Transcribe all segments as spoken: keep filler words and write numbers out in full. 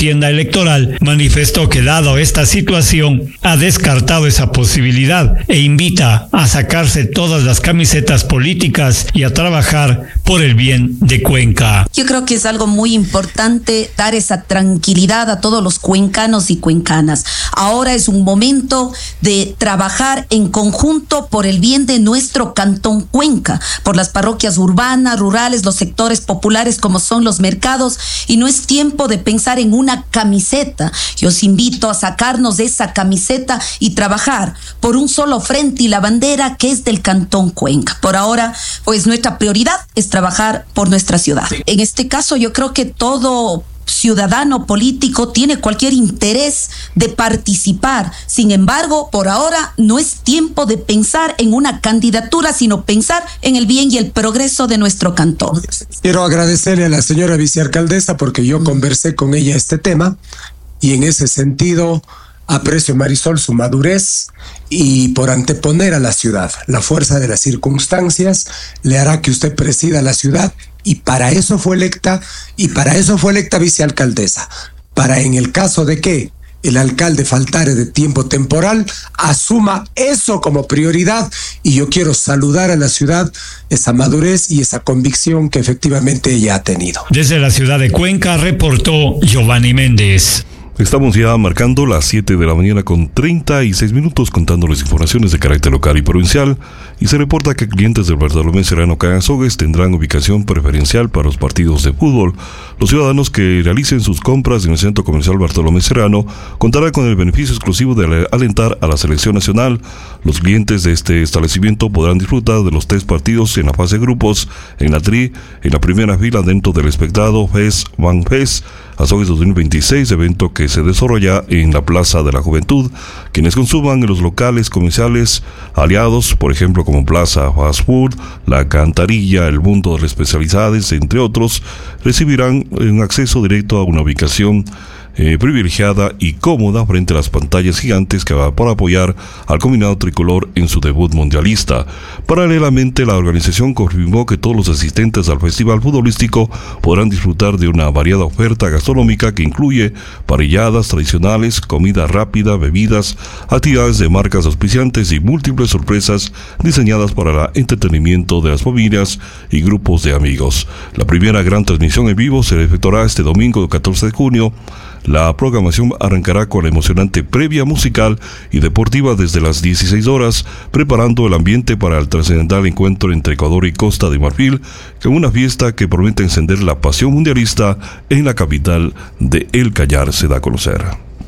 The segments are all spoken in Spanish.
contienda electoral, manifestó que dado esta situación, ha descartado esa posibilidad e invita a sacarse todas las camisetas políticas y a trabajar por el bien de Cuenca. Yo creo que es algo muy importante dar esa tranquilidad a todos los cuencanos y cuencanas. Ahora es un momento de trabajar en conjunto por el bien de nuestro cantón Cuenca, por las parroquias urbanas, rurales, los sectores populares como son los mercados, y no es tiempo de pensar en una camiseta. Yo os invito a sacarnos de esa camiseta y trabajar por un solo frente y la bandera que es del cantón Cuenca. Por ahora, pues nuestra prioridad es trabajar por nuestra ciudad. En este caso, yo creo que todo ciudadano político tiene cualquier interés de participar. Sin embargo, por ahora no es tiempo de pensar en una candidatura, sino pensar en el bien y el progreso de nuestro cantón. Quiero agradecerle a la señora vicealcaldesa porque yo conversé con ella este tema y en ese sentido aprecio, Marisol, su madurez y por anteponer a la ciudad. La fuerza de las circunstancias le hará que usted presida la ciudad y para eso fue electa y para eso fue electa vicealcaldesa. Para en el caso de que el alcalde faltare de tiempo temporal, asuma eso como prioridad y yo quiero saludar a la ciudad esa madurez y esa convicción que efectivamente ella ha tenido. Desde la ciudad de Cuenca reportó Giovanni Méndez. Estamos ya marcando las siete de la mañana con treinta y seis minutos contándoles informaciones de carácter local y provincial y se reporta que clientes del Bartolomé Serrano Cagazogues tendrán ubicación preferencial para los partidos de fútbol. Los ciudadanos que realicen sus compras en el Centro Comercial Bartolomé Serrano contarán con el beneficio exclusivo de alentar a la selección nacional. Los clientes de este establecimiento podrán disfrutar de los tres partidos en la fase de grupos, en la Tri, en la primera fila dentro del espectado Fest One Fest Azogues dos mil veintiséis, evento que se desarrolla en la Plaza de la Juventud. Quienes consuman en los locales comerciales aliados, por ejemplo como Plaza Fast Food, La Cantarilla, El Mundo de las Especialidades, entre otros, recibirán un acceso directo a una ubicación Eh, privilegiada y cómoda frente a las pantallas gigantes que va para apoyar al combinado tricolor en su debut mundialista. Paralelamente, la organización confirmó que todos los asistentes al festival futbolístico podrán disfrutar de una variada oferta gastronómica que incluye parrilladas tradicionales, comida rápida, bebidas, actividades de marcas auspiciantes y múltiples sorpresas diseñadas para el entretenimiento de las familias y grupos de amigos. La primera gran transmisión en vivo se efectuará este domingo catorce de junio. La programación arrancará con la emocionante previa musical y deportiva desde las dieciséis horas, preparando el ambiente para el trascendental encuentro entre Ecuador y Costa de Marfil, con una fiesta que promete encender la pasión mundialista en la capital de El Cayar, se da a conocer.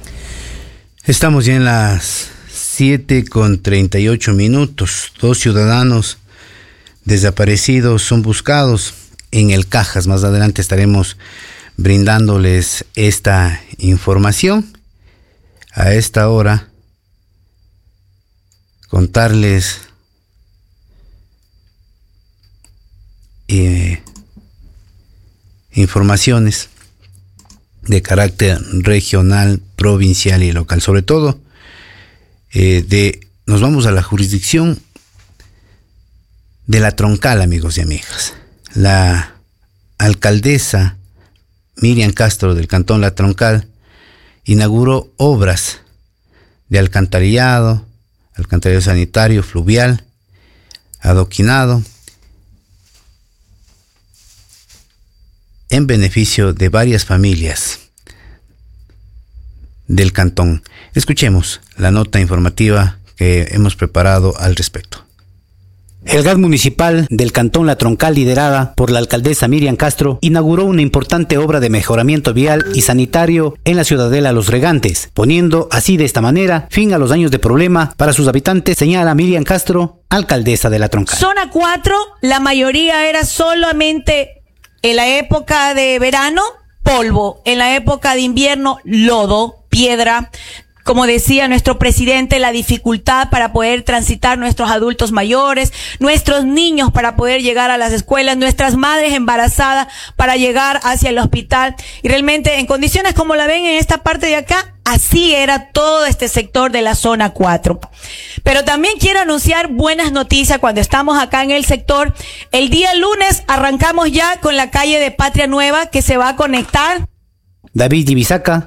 Estamos ya en las siete con treinta y ocho minutos. Dos ciudadanos desaparecidos son buscados en el Cajas. Más adelante estaremos brindándoles esta información. A esta hora, contarles eh, informaciones de carácter regional, provincial y local. Sobre todo, eh, de nos vamos a la jurisdicción de La Troncal, amigos y amigas. La alcaldesa Miriam Castro del Cantón La Troncal inauguró obras de alcantarillado, alcantarillado sanitario, fluvial, adoquinado, en beneficio de varias familias del cantón. Escuchemos la nota informativa que hemos preparado al respecto. El G A D municipal del Cantón La Troncal, liderada por la alcaldesa Miriam Castro, inauguró una importante obra de mejoramiento vial y sanitario en la ciudadela Los Regantes, poniendo así de esta manera fin a los años de problema para sus habitantes, señala Miriam Castro, alcaldesa de La Troncal. Zona cuatro, la mayoría era solamente en la época de verano, polvo, en la época de invierno, lodo, piedra. Como decía nuestro presidente, la dificultad para poder transitar nuestros adultos mayores, nuestros niños para poder llegar a las escuelas, nuestras madres embarazadas para llegar hacia el hospital. Y realmente en condiciones como la ven en esta parte de acá, así era todo este sector de la zona cuatro. Pero también quiero anunciar buenas noticias cuando estamos acá en el sector. El día lunes arrancamos ya con la calle de Patria Nueva que se va a conectar. David Ibizaca,